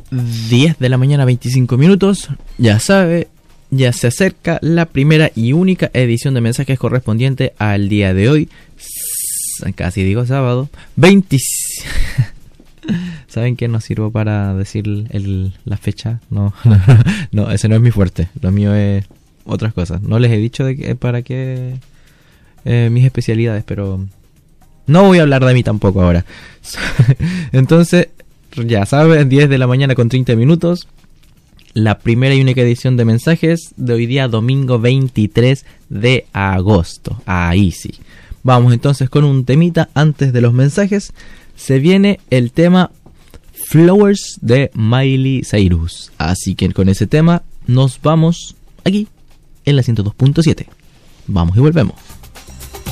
10 de la mañana, 25 minutos. Ya sabe, ya se acerca la primera y única edición de mensajes correspondiente al día de hoy. Casi digo sábado. 20... ¿Saben qué? No sirvo para decir la fecha. No, no, ese no es mi fuerte. Lo mío es otras cosas. No les he dicho para qué mis especialidades, pero no voy a hablar de mí tampoco ahora. Entonces, ya saben, 10 de la mañana con 30 minutos. La primera y única edición de mensajes de hoy día, domingo 23 de agosto. Ahí sí. Vamos entonces con un temita antes de los mensajes. Se viene el tema Flowers de Miley Cyrus. Así que con ese tema nos vamos aquí en la 102.7. Vamos y volvemos.